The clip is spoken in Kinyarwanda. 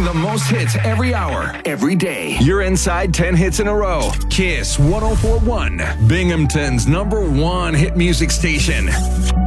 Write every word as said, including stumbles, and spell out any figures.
the most hits every hour, every day. You're inside ten hits in a row. Kiss one oh four point one, Binghamton's number one hit music station.